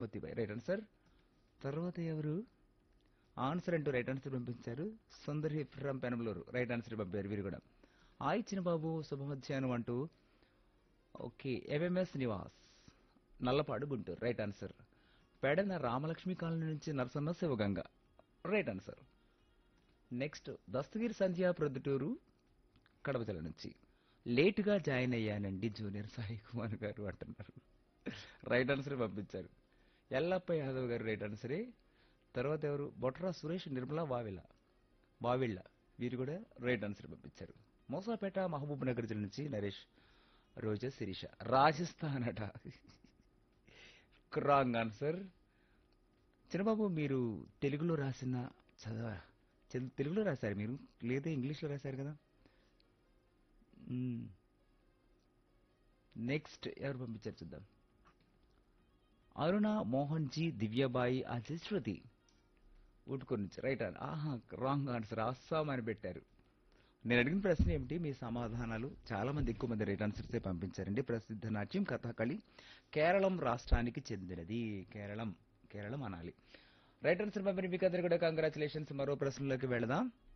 Mottibai right answer. తర్వాత ఎవరు answer అంటూ రైట్ ఆన్సర్ పంపించారు. సుందరి ఫ్రమ్ పెనమలూరు రైట్ ఆన్సర్ పంపారు వీరు కూడా. హాయ్ చిన్నబాబు శుభ మధ్యాహ్నం అంటూ okay MMS Nivas Nallapadu Guntur right answer. Pedana Ramalakshmi colony నుంచి Narasanna Sivaganga right answer. Next Dastagiri సంధ్య ప్రొద్దుటూరు కడప జిల్లా నుంచి లేటుగా జాయిన్ అయ్యానండి జూనియర్ సాయి కుమార్ గారు అంటున్నారు. రైట్ ఆన్సర్ పంపించారు. ఎల్లప్ప యాదవ్ గారు రైట్ ఆన్సరే. తర్వాత ఎవరు బొట్రా సురేష్ నిర్మల వావిళ్ళ వీరు కూడా రైట్ ఆన్సర్ పంపించారు. మోసాపేట మహబూబ్ నగర్ జిల్లా నుంచి నరేష్ రోజా శిరీష రాజస్థాన్ అట. Wrong answer. చిన్నబాబు మీరు తెలుగులో రాసిన చదవ తెలుగులో రాశారు మీరు లేదా ఇంగ్లీష్లో రాశారు కదా. నెక్స్ట్ ఎవరు పంపించారు చూద్దాం. అరుణ మోహన్ జీ దివ్యబాయి అజయ్ శృతి ఊటుకొని నుంచి రైట్ ఆహా రాంగ్ ఆన్సర్ అస్సాం అని పెట్టారు. నేను అడిగిన ప్రశ్న ఏమిటి మీ సమాధానాలు చాలా మంది ఎక్కువ మంది రైట్ ఆన్సర్సే పంపించారండి. ప్రసిద్ధ నాట్యం కథాకళి కేరళం రాష్ట్రానికి చెందినది. కేరళం అనాలి. రైట్ ఆన్సర్ పంపిన మీకు అందరు కూడా కంగ్రాచులేషన్స్. మరో ప్రశ్నలోకి వెళదాం.